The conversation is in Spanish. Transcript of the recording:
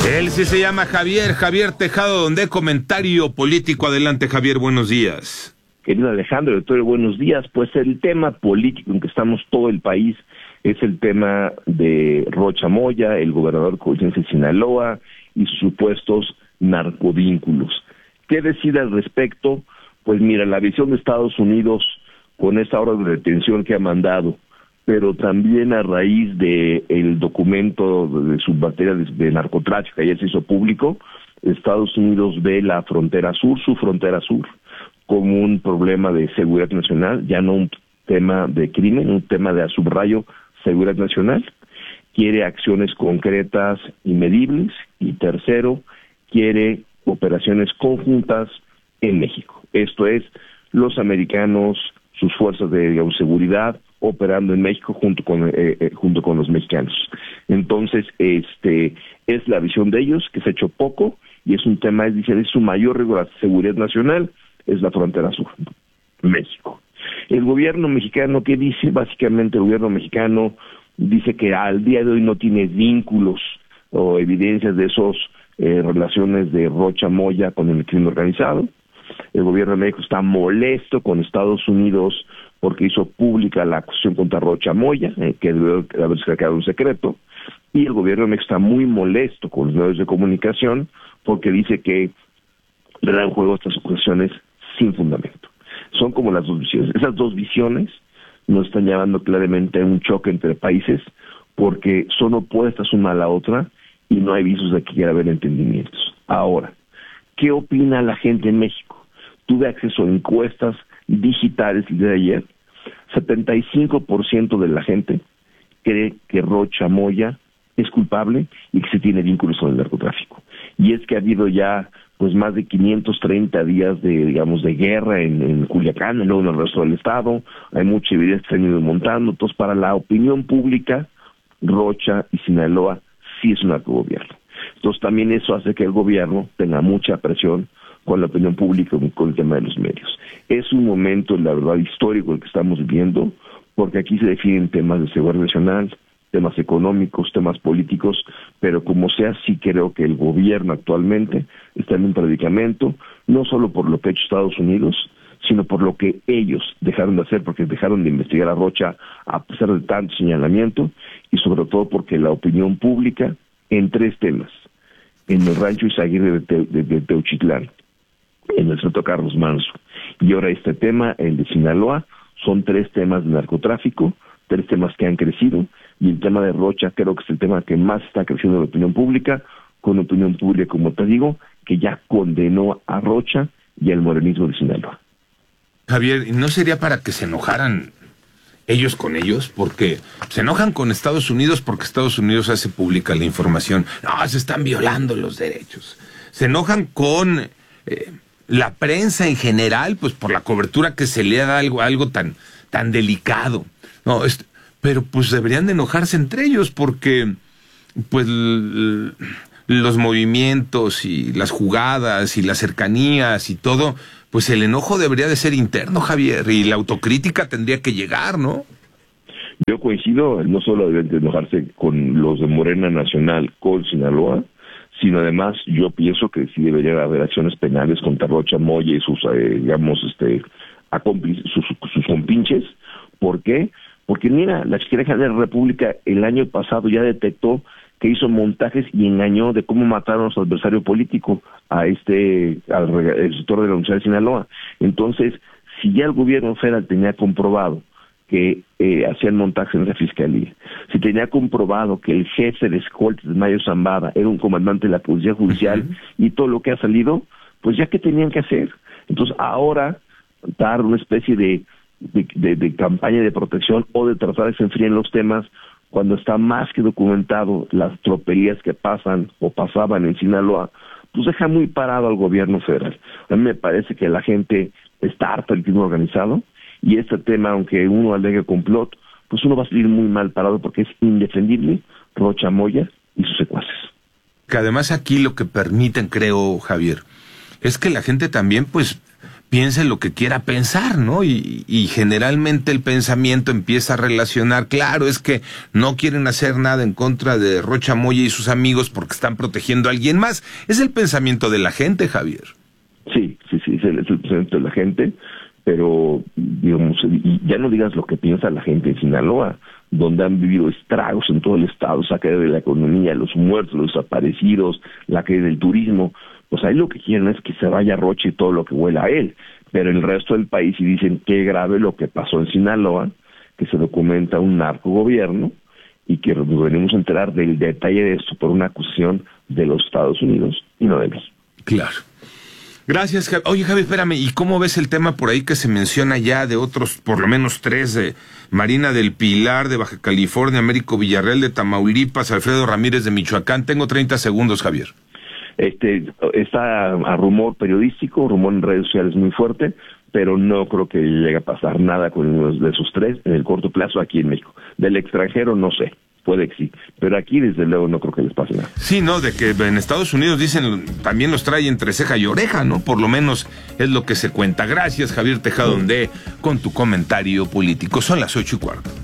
Él sí se llama Javier Tejado, donde comentario político. Adelante, Javier, buenos días. Querido Alejandro, doctor, buenos días. Pues el tema político en que estamos todo el país es el tema de Rocha Moya, el gobernador costarricense de Sinaloa y sus supuestos narcovínculos. ¿Qué decide al respecto? Pues mira, la visión de Estados Unidos con esta orden de detención que ha mandado, pero también a raíz de el documento de su materia de narcotráfico que ayer se hizo público, Estados Unidos ve la frontera sur, su frontera sur, como un problema de seguridad nacional, ya no un tema de crimen, un tema de subrayo seguridad nacional. Quiere acciones concretas y medibles. Y tercero, quiere operaciones conjuntas en México. Esto es, los americanos, sus fuerzas de seguridad, operando en México junto con los mexicanos. Entonces, es la visión de ellos, que se ha hecho poco, y es un tema, es su mayor riesgo a la seguridad nacional, es la frontera sur, México. El gobierno mexicano, ¿qué dice? Básicamente el gobierno mexicano dice que al día de hoy no tiene vínculos o evidencias de esos relaciones de Rocha Moya con el crimen organizado. El gobierno de México está molesto con Estados Unidos porque hizo pública la acusación contra Rocha Moya, que debe haberse quedado un secreto, y el gobierno de México está muy molesto con los medios de comunicación porque dice que le dan juego a estas acusaciones sin fundamento. Son como las dos visiones. Esas dos visiones nos están llevando claramente a un choque entre países porque son opuestas una a la otra y no hay visos de que quiera haber entendimientos. Ahora, ¿qué opina la gente en México? Tuve acceso a encuestas digitales el día de ayer. 75% de la gente cree que Rocha Moya es culpable y que se tiene vínculos con el narcotráfico. Y es que ha habido ya pues más de 530 días de guerra en Culiacán, y luego en el resto del estado. Hay mucha evidencia que se han ido montando. Entonces, para la opinión pública, Rocha y Sinaloa sí es un narcogobierno. Entonces, también eso hace que el gobierno tenga mucha presión con la opinión pública, con el tema de los medios. Es un momento, la verdad, histórico el que estamos viviendo, porque aquí se definen temas de seguridad nacional, temas económicos, temas políticos, pero como sea, sí creo que el gobierno actualmente está en un predicamento, no solo por lo que ha hecho Estados Unidos, sino por lo que ellos dejaron de hacer, porque dejaron de investigar a Rocha a pesar de tanto señalamiento, y sobre todo porque la opinión pública en tres temas: en el rancho Izaguirre de Teuchitlán, en el Centro Carlos Manso, y ahora este tema, el de Sinaloa, son tres temas de narcotráfico, tres temas que han crecido, y el tema de Rocha creo que es el tema que más está creciendo en la opinión pública, con opinión pública, como te digo, que ya condenó a Rocha y al morenismo de Sinaloa. Javier, ¿no sería para que se enojaran ellos con ellos? Porque se enojan con Estados Unidos porque Estados Unidos hace pública la información. No, se están violando los derechos. Se enojan con la prensa en general, pues por la cobertura que se le da algo tan delicado. No, pero pues deberían de enojarse entre ellos porque pues los movimientos y las jugadas y las cercanías y todo, pues el enojo debería de ser interno, Javier, y la autocrítica tendría que llegar, ¿no? Yo coincido, no solo deben de enojarse con los de Morena Nacional, con Sinaloa, sino además yo pienso que sí debería haber acciones penales contra Rocha Moya y sus, sus compinches. ¿Por qué? Porque mira, la Fiscalía General de la República el año pasado ya detectó que hizo montajes y engañó de cómo mataron a su adversario político, al sector de la Universidad de Sinaloa. Entonces, si ya el gobierno federal tenía comprobado que hacían montajes en la Fiscalía, si tenía comprobado que el jefe de escoltas de Mayo Zambada era un comandante de la Policía Judicial, y todo lo que ha salido, pues ya que tenían que hacer. Entonces, ahora dar una especie de campaña de protección o de tratar de que se enfríen los temas cuando está más que documentado las tropelías que pasan o pasaban en Sinaloa, pues deja muy parado al gobierno federal. A mí me parece que la gente está harta del crimen organizado, y este tema, aunque uno alegue complot, pues uno va a salir muy mal parado porque es indefendible Rocha Moya y sus secuaces. Que además aquí lo que permiten, creo, Javier, es que la gente también pues piense lo que quiera pensar, ¿no? Y generalmente el pensamiento empieza a relacionar, claro, es que no quieren hacer nada en contra de Rocha Moya y sus amigos porque están protegiendo a alguien más. Es el pensamiento de la gente, Javier. Sí, es el pensamiento de la gente, pero digamos, ya no digas lo que piensa la gente en Sinaloa, donde han vivido estragos en todo el estado, la caída de la economía, los muertos, los desaparecidos, la caída del turismo. Pues ahí lo que quieren es que se vaya Rocha y todo lo que huela a él, pero el resto del país sí dicen qué grave lo que pasó en Sinaloa, que se documenta un narcogobierno y que nos venimos a enterar del detalle de esto por una acusación de los Estados Unidos y no de México. Claro. Gracias, Javi. Oye, Javi, espérame, ¿y cómo ves el tema por ahí que se menciona ya de otros, por lo menos 3, de Marina del Pilar, de Baja California, Américo Villarreal, de Tamaulipas, Alfredo Ramírez, de Michoacán? Tengo 30 segundos, Javier. Está a rumor periodístico, rumor en redes sociales muy fuerte, pero no creo que llegue a pasar nada con uno de esos 3 en el corto plazo aquí en México. Del extranjero no sé, puede que sí, pero aquí desde luego no creo que les pase nada. Sí, no, de que en Estados Unidos dicen, también los trae entre ceja y oreja, ¿no? Por lo menos es lo que se cuenta. Gracias, Javier Tejadonde, con tu comentario político. Son las 8:15.